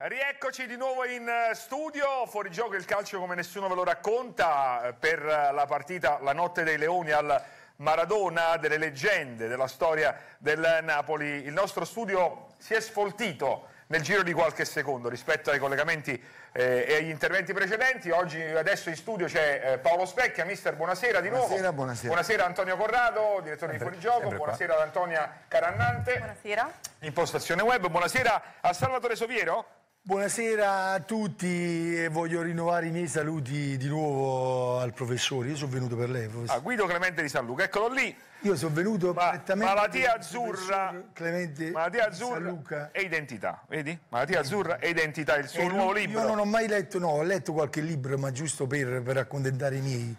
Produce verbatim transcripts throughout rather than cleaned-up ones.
Rieccoci di nuovo in studio, fuori gioco il calcio come nessuno ve lo racconta, per la partita La Notte dei Leoni al Maradona, delle leggende della storia del Napoli. Il nostro studio si è sfoltito nel giro di qualche secondo rispetto ai collegamenti eh, e agli interventi precedenti. Oggi adesso in studio c'è eh, Paolo Specchia. Mister, buonasera di nuovo. Buonasera, buonasera. Buonasera Antonio Corrado, direttore sempre, di Fuorigioco. Buonasera ad Antonia Carannante. Buonasera. Impostazione web. Buonasera a Salvatore Soviero. Buonasera a tutti e voglio rinnovare i miei saluti di nuovo al professore. Io sono venuto per lei, professore. Ah, Guido Clemente di San Luca, eccolo lì. Io sono venuto Ma, direttamente malattia azzurra, Clemente malattia di San azzurra Luca. e identità, vedi? Malattia azzurra e identità, il suo Eh, nuovo libro. Io non ho mai letto, no, ho letto qualche libro, ma giusto per, per accontentare i miei.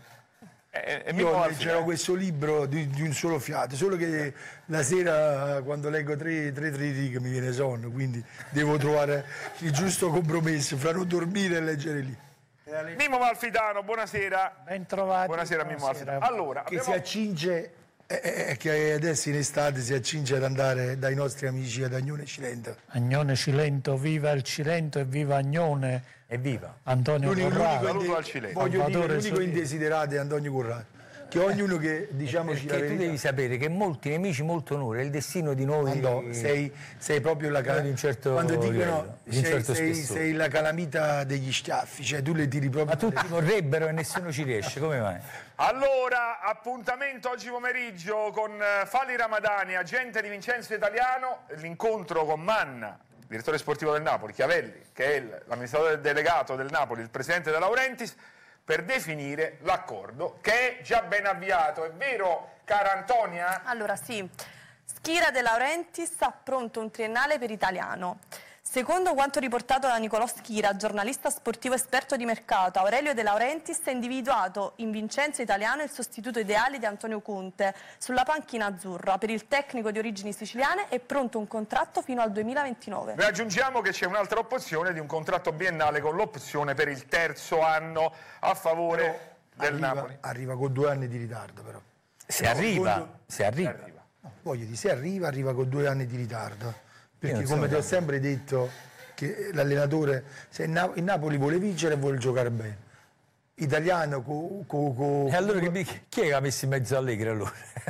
E, e Io leggerò questo libro di, di un solo fiato, solo che la sera quando leggo tre, tre, tre righe mi viene sonno, quindi devo trovare il giusto compromesso fra non dormire e leggere lì. Mimmo Malfitano, buonasera. Ben trovati. Buonasera, Mimmo Malfitano. Allora, Che abbiamo... si accinge, eh, eh, che adesso in estate si accinge ad andare dai nostri amici ad Agnone Cilento. Agnone Cilento, viva il Cilento e viva Agnone. Evviva! Antonio Corrado. Saluto al Cilento. Voglio Salvatore dire, l'unico Soviero. indesiderato è Antonio Corrado. Che ognuno che, diciamoci la Perché tu verità, devi sapere che molti nemici, molto onore, è il destino di noi. no, sei, sei proprio la Noi di calamita. un certo Quando dicono livello, di un sei, certo sei, spessore. sei la calamita degli schiaffi, cioè tu le tiri proprio. Ma tutti vorrebbero e nessuno ci riesce, come mai? Allora, appuntamento oggi pomeriggio con eh, Fali Ramadani, agente di Vincenzo Italiano, l'incontro con Manna, direttore sportivo del Napoli, Chiavelli, che è il- l'amministratore delegato del Napoli, il presidente De Laurentiis, per definire l'accordo che è già ben avviato. È vero, cara Antonia? Allora sì, Schira De Laurentiis ha pronto un triennale per Italiano. Secondo quanto riportato da Nicolò Schira, giornalista sportivo esperto di mercato, Aurelio De Laurentiis ha individuato in Vincenzo Italiano il sostituto ideale di Antonio Conte sulla panchina azzurra. Per il tecnico di origini siciliane è pronto un contratto fino al duemilaventinove. Noi aggiungiamo che c'è un'altra opzione di un contratto biennale con l'opzione per il terzo anno a favore del arriva, Napoli. arriva con due anni di ritardo però. Se No, arriva, secondo- se arriva. No, voglio dire, se arriva, arriva con due anni di ritardo. Perché non come sono ti ho sempre detto, che l'allenatore, se il, Na- il Napoli vuole vincere e vuole giocare bene. Italiano, co, co, co- E allora chi, chi è che ha messo in mezzo Allegri allora?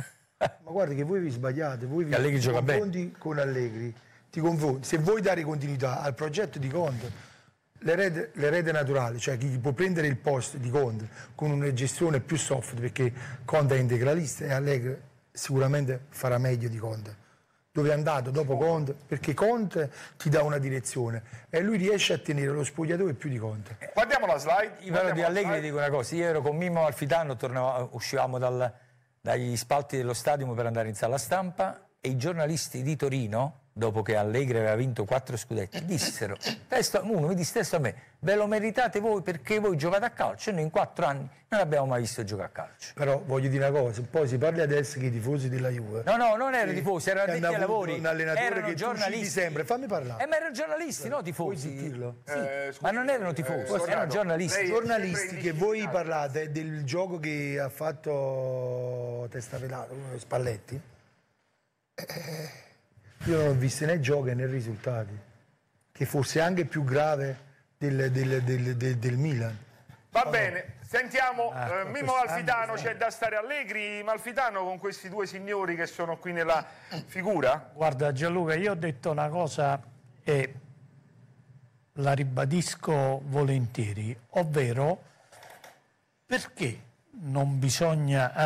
ma guarda che voi vi sbagliate, voi vi Allegri ti gioca bene. confondi con Allegri, ti confondi. Se vuoi dare continuità al progetto di Conte, l'erede, l'erede naturale, cioè chi può prendere il posto di Conte con una gestione più soft, perché Conte è integralista e Allegri sicuramente farà meglio di Conte. Dove è andato dopo Conte? Perché Conte ti dà una direzione e lui riesce a tenere lo spogliatoio più di Conte. Guardiamo la slide. Io parlo guardiamo di la Allegri, slide. dico una cosa, io ero con Mimmo Malfitano, tornavo- uscivamo dal- dagli spalti dello stadio per andare in sala stampa e i giornalisti di Torino, dopo che Allegri aveva vinto quattro scudetti, dissero, testo, uno mi disse testo a me, ve lo meritate voi perché voi giocate a calcio e noi in quattro anni non abbiamo mai visto giocare a calcio. Però voglio dire una cosa, poi si parla adesso che i tifosi della Juve. No, no, non erano Sì, tifosi, erano che addetti hanno ai avuto lavori. un allenatore erano che tu giornalisti. citi sempre. Fammi parlare. Eh, ma erano giornalisti, no Puoi tifosi. zittirlo? Sì, Eh, scusi, ma non erano tifosi, eh, erano Corrado, giornalisti. lei- Giornalisti che voi parlate del gioco che ha fatto Testapelato, Spalletti, eh, io non ho visto né giochi né risultati, che forse è anche più grave del, del, del, del, del Milan. Va bene, sentiamo Ah, eh, Mimmo quest'anno, Malfitano, c'è da stare allegri Malfitano con questi due signori che sono qui nella figura? Guarda Gianluca, io ho detto una cosa e la ribadisco volentieri, ovvero perché non bisogna